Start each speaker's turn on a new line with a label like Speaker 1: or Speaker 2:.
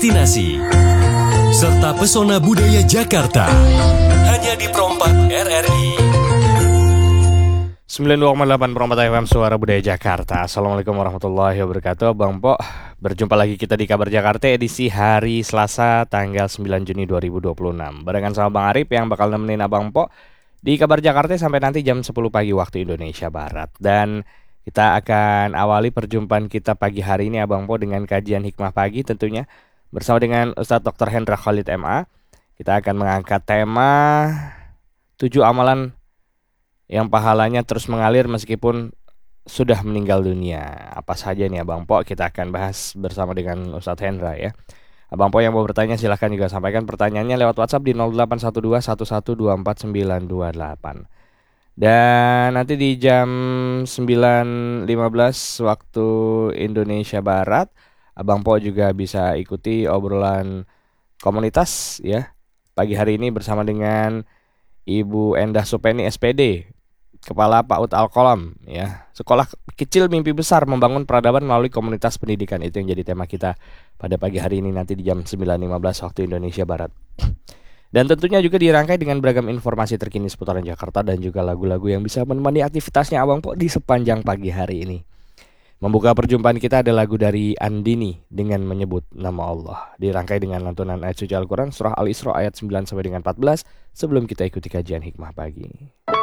Speaker 1: destinasi, serta pesona budaya Jakarta. Hanya di Perompak RRI
Speaker 2: 92,8 Perompak FM Suara Budaya Jakarta. Assalamualaikum warahmatullahi wabarakatuh. Bang Po, berjumpa lagi kita di Kabar Jakarta edisi hari Selasa tanggal 9 Juni 2026. Barengan sama Bang Arif yang bakal nemenin Abang Po di Kabar Jakarta sampai nanti jam 10 pagi waktu Indonesia Barat. Dan kita akan awali perjumpaan kita pagi hari ini Abang Po dengan kajian hikmah pagi tentunya bersama dengan Ustadz Dr. Hendra Khalid MA. Kita akan mengangkat tema 7 amalan yang pahalanya terus mengalir meskipun sudah meninggal dunia. Apa saja nih Abang Po? Kita akan bahas bersama dengan Ustadz Hendra ya. Abang Po yang mau bertanya silahkan juga sampaikan pertanyaannya lewat WhatsApp di 0812 1124 928. Dan nanti di jam 9.15 waktu Indonesia Barat, Abang Po juga bisa ikuti obrolan komunitas ya. Pagi hari ini bersama dengan Ibu Endah Supeni SPD, Kepala PAUD Al-Qalam ya. Sekolah kecil mimpi besar membangun peradaban melalui komunitas pendidikan. Itu yang jadi tema kita pada pagi hari ini nanti di jam 9.15 waktu Indonesia Barat. Dan tentunya juga dirangkai dengan beragam informasi terkini seputaran Jakarta dan juga lagu-lagu yang bisa menemani aktivitasnya Abang Po di sepanjang pagi hari ini. Membuka perjumpaan kita ada lagu dari Andini dengan menyebut nama Allah. Dirangkai dengan lantunan ayat suci Al-Quran surah Al-Isra ayat 9 sampai dengan 14 sebelum kita ikuti kajian hikmah pagi.